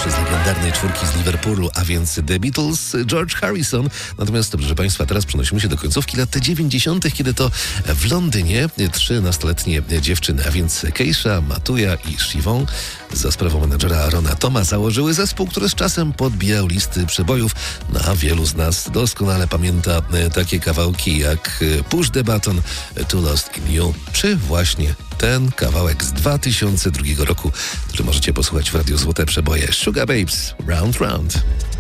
pierwszy z legendarnej czwórki z Liverpoolu, a więc The Beatles, George Harrison. Natomiast, proszę Państwa, teraz przenosimy się do końcówki lat 90., kiedy to w Londynie 3 nastoletnie dziewczyny, a więc Keisha, Matuja i Siobhan, za sprawą menedżera Arona Toma założyły zespół, który z czasem podbijał listy przebojów. No a wielu z nas doskonale pamięta takie kawałki jak Push the Button, To Lost in You, czy właśnie ten kawałek z 2002 roku, który możecie posłuchać w Radiu Złote Przeboje, Sugar Babes, Round Round.